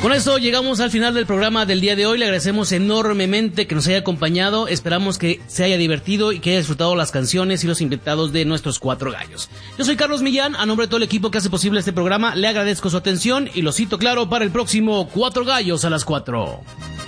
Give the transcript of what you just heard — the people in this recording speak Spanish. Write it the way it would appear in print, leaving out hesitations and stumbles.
Con esto llegamos al final del programa del día de hoy. Le agradecemos enormemente que nos haya acompañado. Esperamos que se haya divertido y que haya disfrutado las canciones y los invitados de nuestros Cuatro Gallos. Yo soy Carlos Millán, a nombre de todo el equipo que hace posible este programa, le agradezco su atención y lo cito claro para el próximo Cuatro Gallos a las 4.